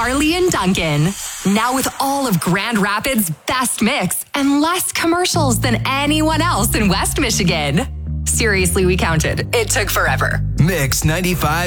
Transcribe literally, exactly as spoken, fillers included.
Carly and Duncan. Now with all of Grand Rapids' best mix and less commercials than anyone else in West Michigan. Seriously, we counted. It took forever. Mix ninety-five.